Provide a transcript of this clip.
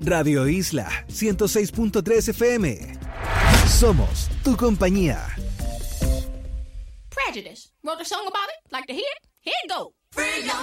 Radio Isla 106.3 FM. Somos tu compañía. Prejudice. Wrote a song about it? Like to hear it? Here it go. Free your